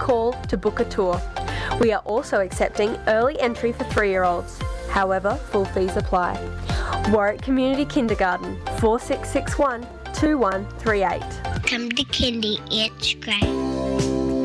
call to book a tour. We are also accepting early entry for 3-year-olds. However, full fees apply. Warwick Community Kindergarten, 4661 2138. Come to kindy, it's great.